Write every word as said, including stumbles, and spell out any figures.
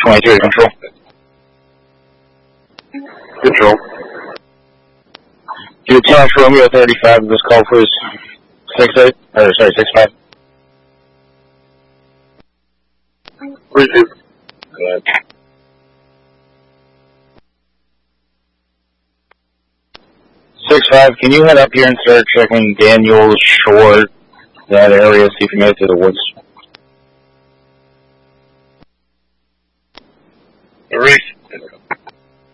twenty-three, control. Control. Do Tosh Romeo thirty-five of this call, please. six eight, or sorry, six five. Receive. Good. six five, can you head up here and start checking Daniels, Short, that area, see if you made it to the woods? Reese.